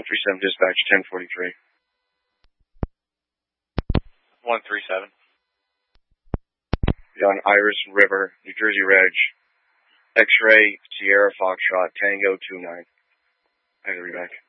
137 dispatch, 1043. 137. On Iris River, New Jersey Reg, X-Ray, Sierra Foxtrot, Tango 29. I gotta be back.